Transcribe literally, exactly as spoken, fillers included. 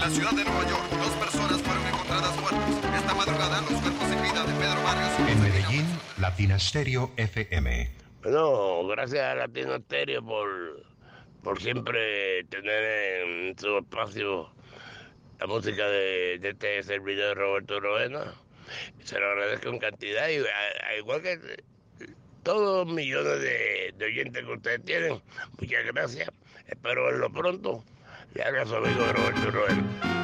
la ciudad de Nueva York, dos personas fueron encontradas muertas. Esta madrugada, los cuerpos sin vida de Pedro Barrios. En Medellín, Latina Stereo F M. Bueno, gracias a Latino Stereo por, por siempre tener en su espacio la música de, de este servidor Roberto Roena. Se lo agradezco en cantidad y a, a igual que todos los millones de, de oyentes que ustedes tienen, muchas gracias. Espero verlo pronto. Le habla su amigo Roberto Roena.